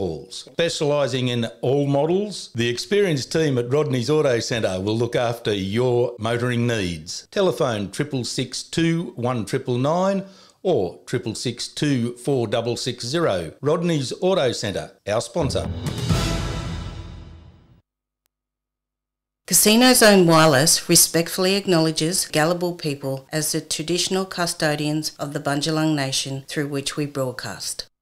overhauls. Specialising in all models, the experienced team at Rodney's Auto Centre will look after your motoring needs. Telephone 662 1999 or 662 4660. Rodney's Auto Centre, our sponsor. Casino Zone Wireless respectfully acknowledges Gadigal people as the traditional custodians of the Bundjalung Nation through which we broadcast.